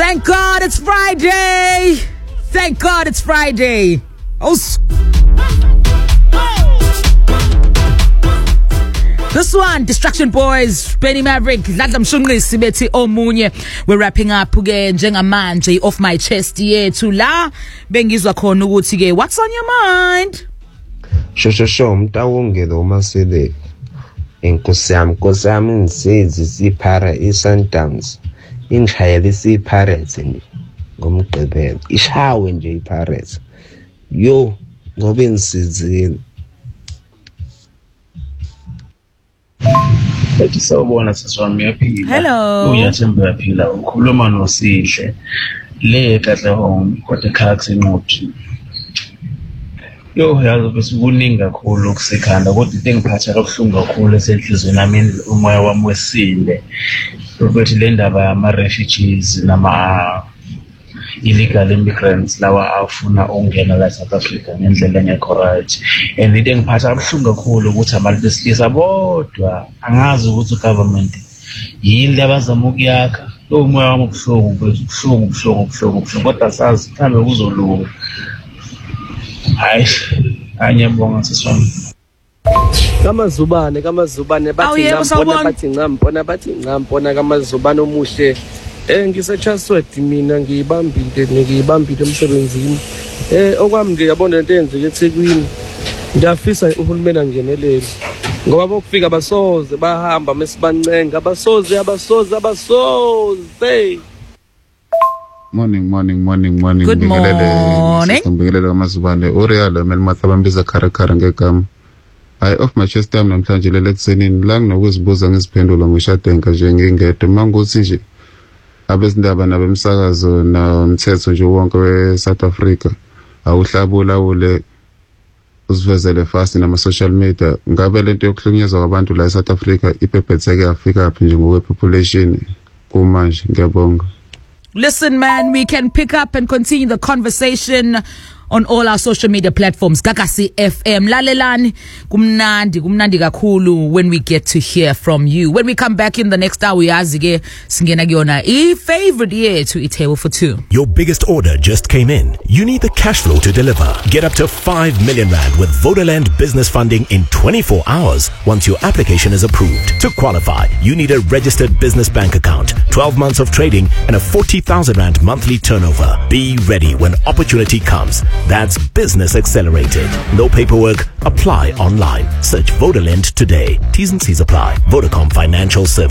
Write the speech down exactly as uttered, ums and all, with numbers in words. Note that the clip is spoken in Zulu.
Thank God it's Friday. Thank God it's Friday. Oh, this one, Distraction Boys, Benny Maverick, Dladla Mshunqisi bethi omunye. We're wrapping up ke njengamanje off my chest yethu la bengizwa khona ukuthi ke what's on your mind? Shosho sho umtawungelo umasele inkosi yami inkosi yami ngisizi siphara iSundowns inchayela isiPirates ni ngomgqibelo ishawe nje iPirates yo ngobe nisizile. Ethi sawubona siswami ngiyaphila. Hello. Uyathemba uyaphila ukhuluma noSihle le kahle home kodwa ekhaya kusenqothi. Yo yazi bese kuningi kakhulu kusekhanda kodwa into engiphatha kabuhlungu kakhulu esenhlizweni nami umoya wami wesile. Ukuthi le ndaba yama refugees nama illegal immigrants lawa afuna ukungena la South Africa ngendlela engekho right. And into engiphatha kabuhlungu kakhulu ukuthi abantu besilisa bodwa angazi ukuthi government yini labazama ukuyakha. Lo moya wami ubuhlungu ubuhlungu ubuhlungu ubuhlungu ubuhlungu kodwa sazi mhlambe kuzolunga. Hayi anyabonga siswami. Kamazubane kamazubane bathi ngambona bathi ngambona bathi ngambona kamazubane omuhle. Eh ngisechaswed mina ngiyibambile ngiyibambile emsebenzini. Eh okwami ngiyabona into eyenzeke eThekwini. Ngiyafisa uhulumeni angenelele. Ngoba bokufika basoze bahamba mesibancenga basoze abasoze abasoze. Morning, morning, morning, morning. Good morning. Ngibingelele kamazubane. Ureal Melmatha bambiza khara khara ngegama. I off my chest time namhlanje lele kusenini la nginokuzibuza ngiziphendula ngishadenga nje ngingedwa manguthi nje abezindaba nabemsakazo nomthetho nje wonke weSouth Africa awuhlabula ule usivezele fast nama social media ngabe lento yokuhlukunyezwa kwabantu la eSouth Africa iphephethe ke afika phi nje ngokwe population kumanje ngiyabonga. Listen, man, we can pick up and continue the conversation on all our social media platforms. Gagasi F M. Lalelani, kumnandi, kumnandi kakhulu when we get to hear from you. When we come back in the next hour, yazige singena giona e favorite year to eat table for two. Your biggest order just came in. You need the cash flow to deliver. Get up to five million rand with Vodaland business funding in twenty-four hours once your application is approved. To qualify, you need a registered business bank account, twelve months of trading and a forty thousand rand monthly turnover. Be ready when opportunity comes. That's Business Accelerated. No paperwork. Apply online. Search Vodaland today. T's and C's apply. Vodacom Financial Services.